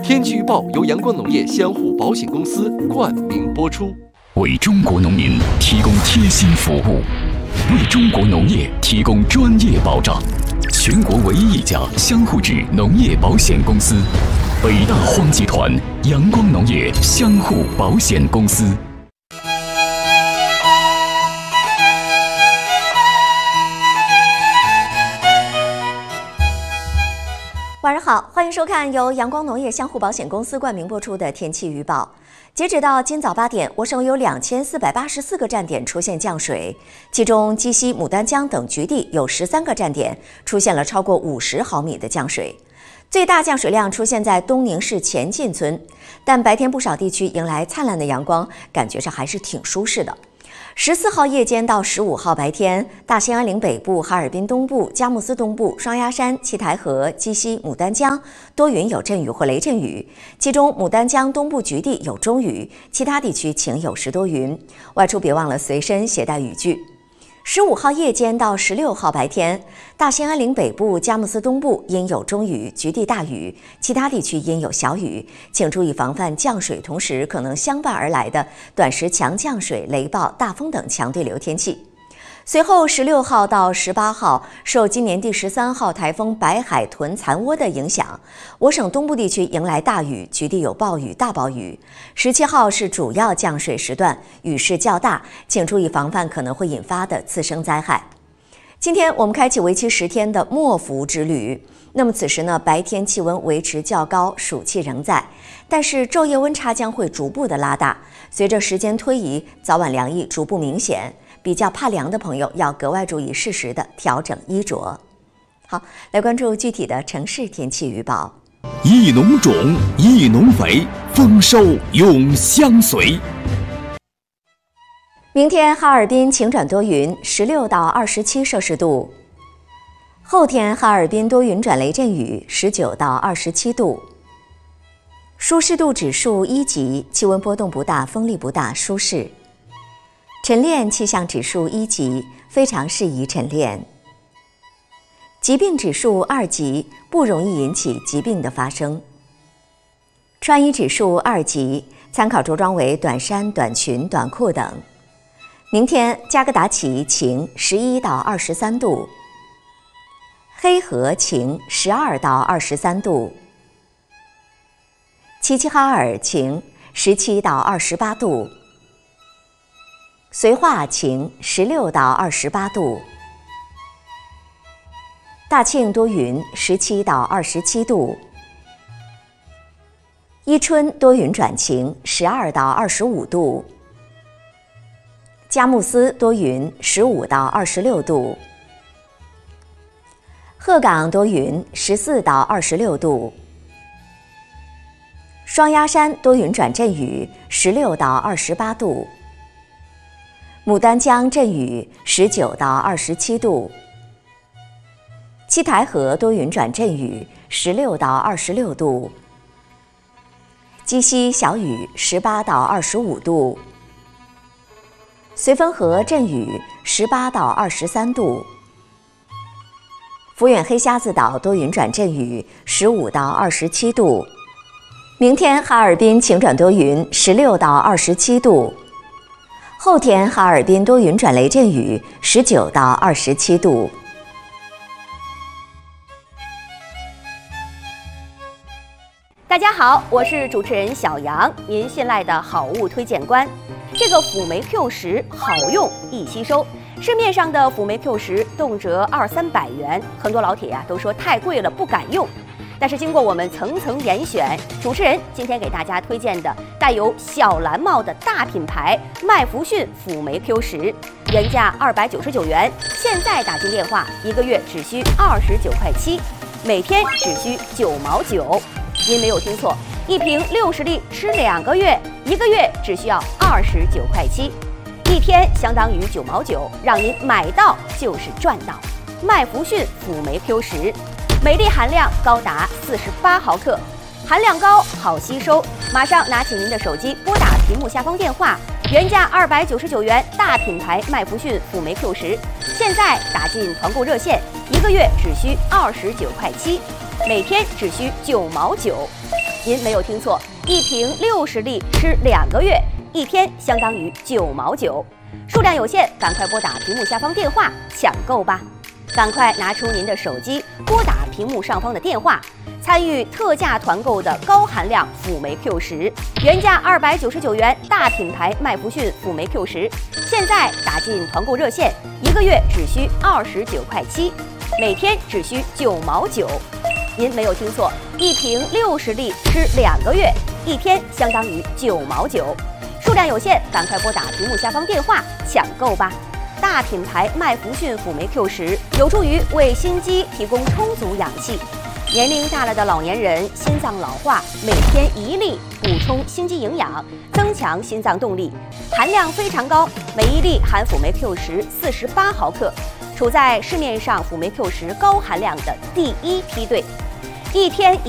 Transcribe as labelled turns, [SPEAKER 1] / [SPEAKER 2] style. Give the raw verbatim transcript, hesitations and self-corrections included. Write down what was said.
[SPEAKER 1] 天气预报由阳光农业相互保险公司冠名播出，
[SPEAKER 2] 为中国农民提供贴心服务，为中国农业提供专业保障。全国唯一一家相互制农业保险公司——北大荒集团阳光农业相互保险公司。
[SPEAKER 3] 晚上好，欢迎收看由阳光农业相互保险公司冠名播出的天气预报。截止到今早八点，我省有两千四百八十四个站点出现降水，其中鸡西、牡丹江等局地有十三个站点出现了超过五十毫米的降水。最大降水量出现在东宁市前进村，但白天不少地区迎来灿烂的阳光，感觉上还是挺舒适的。十四号夜间到十五号白天，大兴安岭北部、哈尔滨东部、佳木斯东部、双鸭山、七台河、鸡西、牡丹江多云有阵雨或雷阵雨，其中牡丹江东部局地有中雨，其他地区晴有时多云。外出别忘了随身携带雨具。十五号夜间到十六号白天，大兴安岭北部、佳木斯东部阴有中雨，局地大雨，其他地区阴有小雨，请注意防范降水同时可能相伴而来的短时强降水、雷暴、大风等强对流天气。随后十六号到十八号，受今年第十三号台风白海豚残涡的影响，我省东部地区迎来大雨，局地有暴雨、大暴雨。十七号是主要降水时段，雨势较大，请注意防范可能会引发的次生灾害。今天我们开启为期十天的莫福之旅。那么此时呢，白天气温维持较高，暑气仍在，但是昼夜温差将会逐步的拉大，随着时间推移，早晚凉意逐步明显。比较怕凉的朋友要格外注意适时的调整衣着。好，来关注具体的城市天气预报。
[SPEAKER 2] 益农种，益农肥，丰收永相随。
[SPEAKER 3] 明天哈尔滨晴转多云，十六到二十七摄氏度。后天哈尔滨多云转雷阵雨，十九到二十七度。舒适度指数一级，气温波动不大，风力不大，舒适。晨练气象指数一级，非常适宜晨练。疾病指数二级，不容易引起疾病的发生。穿衣指数二级，参考着装为短衫、短裙、短裤等。明天加格达奇晴，十一到二十三度。黑河晴，十二到二十三度。齐齐哈尔晴，十七到二十八度。绥化晴，十六到二十八度。大庆多云，十七到二十七度。伊春多云转晴，十二到二十五度。佳木斯多云，十五到二十六度。鹤岗多云，十四到二十六度。双鸭山多云转阵雨，十六到二十八度。牡丹江阵雨，十九到二十七度。七台河多云转阵雨，十六到二十六度。鸡西小雨，十八到二十五度。绥芬河阵雨，十八到二十三度。抚远黑瞎子岛多云转阵雨，十五到二十七度。明天哈尔滨晴转多云，十六到二十七度。后天哈尔滨多云转雷阵雨，十九到二十七度。
[SPEAKER 4] 大家好，我是主持人小杨，您信赖的好物推荐官。这个辅酶 Q 十好用易吸收，市面上的辅酶 Q 十动辄二三百元，很多老铁呀、啊、都说太贵了不敢用。但是经过我们层层严选，主持人今天给大家推荐的带有小蓝帽的大品牌麦弗逊辅酶 Q 十，原价二百九十九元，现在打进电话一个月只需二十九块七，每天只需九毛九。您没有听错，一瓶六十粒吃两个月，一个月只需要二十九块七，一天相当于九毛九，让您买到就是赚到。麦弗逊辅酶 Q 十。每粒含量高达四十八毫克，含量高，好吸收。马上拿起您的手机，拨打屏幕下方电话，原价二百九十九元，大品牌麦弗逊辅酶 Q 十，现在打进团购热线，一个月只需二十九块七，每天只需九毛九。 您没有听错，一瓶六十粒吃两个月，一天相当于九毛九。数量有限，赶快拨打屏幕下方电话抢购吧！赶快拿出您的手机，拨打屏幕上方的电话，参与特价团购的高含量辅酶 Q 十，原价二百九十九元，大品牌麦弗逊辅酶 Q 十，现在打进团购热线，一个月只需二十九块七，每天只需九毛九。您没有听错，一瓶六十粒吃两个月，一天相当于九毛九。数量有限，赶快拨打屏幕下方电话抢购吧！大品牌麦弗逊辅酶 Q 十有助于为心肌提供充足氧气。年龄大了的老年人心脏老化，每天一粒补充心肌营养，增强心脏动力，含量非常高，每一粒含辅酶 Q 十四十八毫克，处在市面上辅酶 Q 十高含量的第一梯队。一天